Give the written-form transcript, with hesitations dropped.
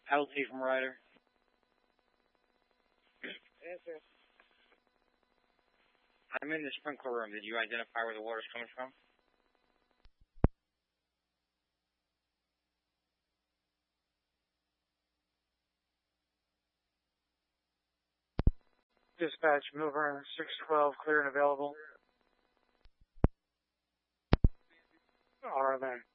LT from Ryder. Yes, sir. I'm in the sprinkler room. Did you identify where the water's coming from? Dispatch, Milburn 612, clear and available. RMN.